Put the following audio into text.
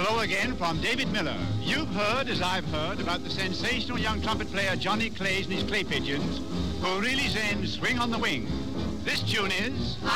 Hello again from David Miller. You've heard, as I've heard, about the sensational young trumpet player Johnny Clays and his clay pigeons, who really then swing on the wing. This tune is...